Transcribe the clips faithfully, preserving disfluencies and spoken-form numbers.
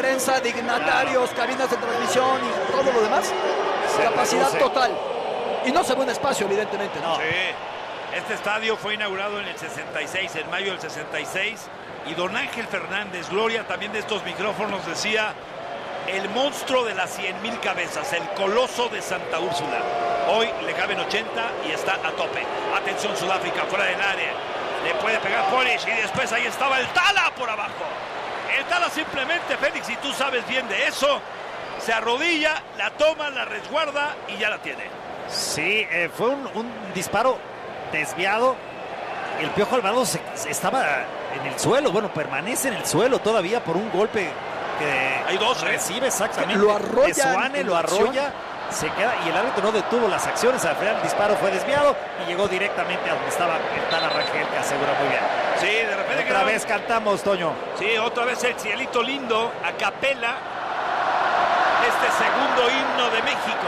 prensa, dignatarios, claro, cabinas de transmisión y todo lo demás. Se capacidad reduce. Total. Y no se ve un espacio, evidentemente, ¿no? Sí. Este estadio fue inaugurado en el sesenta y seis, en mayo del sesenta y seis. Y don Ángel Fernández, gloria también de estos micrófonos, decía: el monstruo de las cien mil cabezas, el coloso de Santa Úrsula. Hoy le caben ochenta y está a tope. Atención, Sudáfrica, fuera del área. Le puede pegar Polish y después ahí estaba el Tala por abajo. El Tala simplemente, Félix, y tú sabes bien de eso, se arrodilla, la toma, la resguarda y ya la tiene. Sí, eh, fue un, un disparo desviado. El Piojo Alvarado se, se estaba en el suelo, bueno, permanece en el suelo todavía por un golpe que hay dos, recibe, ¿eh? Exactamente. Lo arrolla. Suane lo arrolla, se queda y el árbitro no detuvo las acciones. Al final el disparo fue desviado y llegó directamente a donde estaba el Tala Rangel, que asegura muy bien. Sí, de repente. Otra vez cantamos, Toño. Sí, otra vez el cielito lindo, a capela, este segundo himno de México.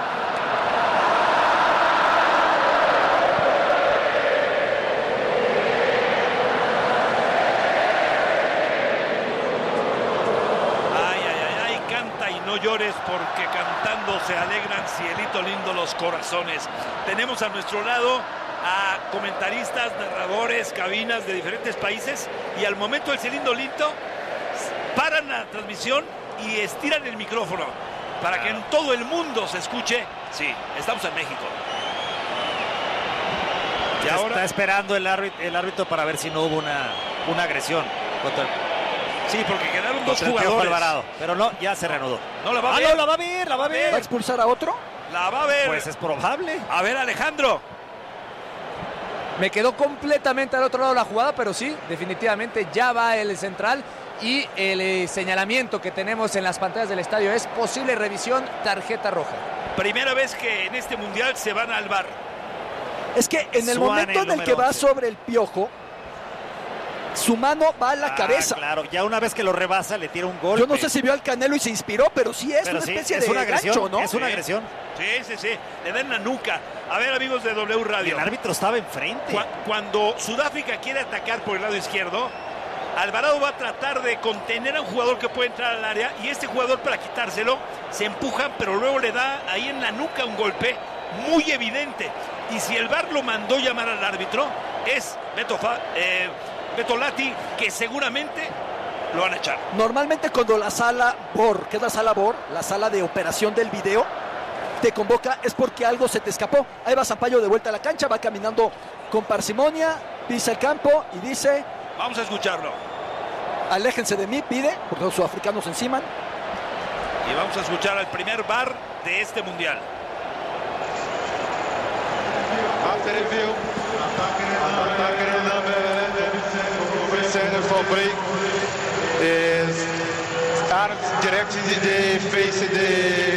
No llores porque cantando se alegran, cielito lindo, los corazones. Tenemos a nuestro lado a comentaristas, narradores, cabinas de diferentes países y al momento del cielito lindo paran la transmisión y estiran el micrófono para que en todo el mundo se escuche. Sí, estamos en México. Y ahora está esperando el árbitro, el árbitro para ver si no hubo una, una agresión contra el... Sí, porque quedaron dos jugadores. Alvarado, pero no, ya se reanudó. No la va a ah, ver. No, la va a ver, la va a ver. ¿Va a expulsar a otro? La va a ver. Pues es probable. A ver, Alejandro. Me quedó completamente al otro lado la jugada, pero sí, definitivamente ya va el central y el eh, señalamiento que tenemos en las pantallas del estadio es posible revisión, tarjeta roja. Primera vez que en este mundial se van al V A R. Es que en el Suane, momento en el, el que va once. Sobre el Piojo, su mano va a la ah, cabeza. Claro, ya una vez que lo rebasa le tira un golpe. Yo no sé si vio al Canelo y se inspiró, pero sí es pero una sí, especie es de una agresión, gancho, ¿no? Es una sí. agresión. Sí, sí, sí. Le dan la nuca. A ver, amigos de W Radio. Y el árbitro estaba enfrente. Cu cuando Sudáfrica quiere atacar por el lado izquierdo, Alvarado va a tratar de contener a un jugador que puede entrar al área y este jugador, para quitárselo, se empuja, pero luego le da ahí en la nuca un golpe muy evidente. Y si el V A R lo mandó llamar al árbitro, es Beto Fa eh, Betolati, que seguramente lo van a echar. Normalmente cuando la sala B O R, que es la sala B O R, la sala de operación del video, te convoca es porque algo se te escapó. Ahí va Sampaio de vuelta a la cancha, va caminando con parsimonia, pisa el campo y dice: vamos a escucharlo. Aléjense de mí, pide, porque los sudafricanos encima. Y vamos a escuchar al primer V A R de este mundial. After review, fabriek is arms direct in the face the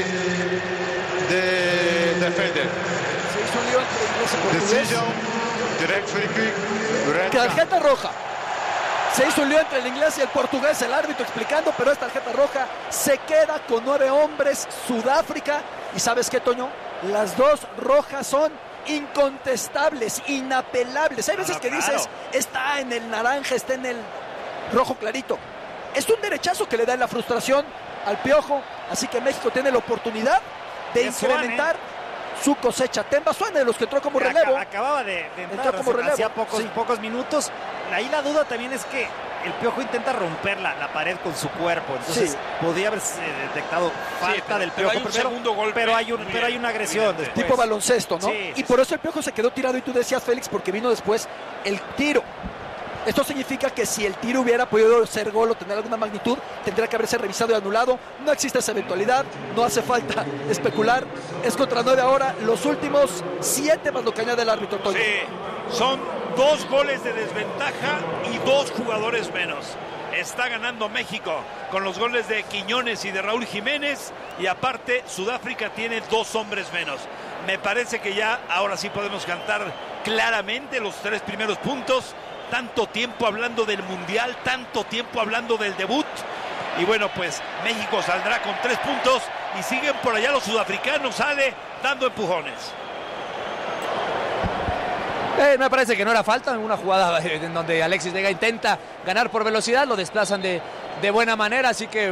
the defender. Decision direct free kick. Tarjeta roja. Se hizo un lío entre el inglés y el portugués, el árbitro explicando, pero es tarjeta roja. Se queda con nueve hombres Sudáfrica. ¿Y sabes qué, Toño? Las dos rojas son incontestables, inapelables. Hay veces que dices, está en el naranja, está en el rojo clarito. Es un derechazo que le da en la frustración al Piojo. Así que México tiene la oportunidad de incrementar su cosecha. Temba Suane, de los que entró como relevo. Acababa de, de entrar, entró como relevo. Hacía pocos, sí. pocos minutos. Ahí la duda también es que el Piojo intenta romper la, la pared con su cuerpo. Entonces sí. podía haberse detectado falta sí, pero, pero del Piojo. Hay un primero, segundo golpe, pero, hay un, pero hay una agresión. Tipo baloncesto, ¿no? Sí, y sí, por sí. eso el Piojo se quedó tirado. Y tú decías, Félix, porque vino después el tiro. Esto significa que si el tiro hubiera podido ser gol o tener alguna magnitud, tendría que haberse revisado y anulado. No existe esa eventualidad, no hace falta especular. Es contra nueve ahora, los últimos siete más lo que añade el árbitro. Toño. Sí, son dos goles de desventaja y dos jugadores menos. Está ganando México con los goles de Quiñones y de Raúl Jiménez, y aparte Sudáfrica tiene dos hombres menos. Me parece que ya ahora sí podemos cantar claramente los tres primeros puntos. Tanto tiempo hablando del Mundial, tanto tiempo hablando del debut. Y bueno, pues México saldrá con tres puntos y siguen por allá los sudafricanos, sale dando empujones. Eh, me parece que no era falta, una jugada en donde Alexis Vega intenta ganar por velocidad, lo desplazan de, de buena manera, así que